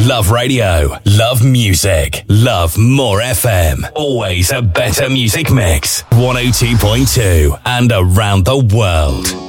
Love radio. Love music. Love More FM. Always a better music mix. 102.2 and around the world.